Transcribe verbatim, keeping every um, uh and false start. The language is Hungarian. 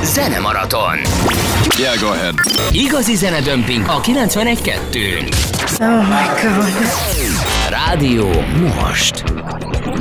Zenemaraton. Yeah, go ahead. Igazi zenedömping a kilencvenegy kettőn. Oh my God. Rádió most.